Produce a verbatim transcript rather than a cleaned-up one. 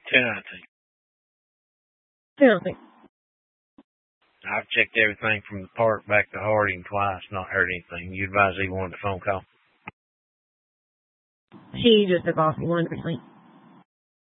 ten out of ten. ten out of ten. I've checked everything from the park back to Harding twice, not heard anything. You advise he wanted a phone call? She just took off. He wanted to be asleep.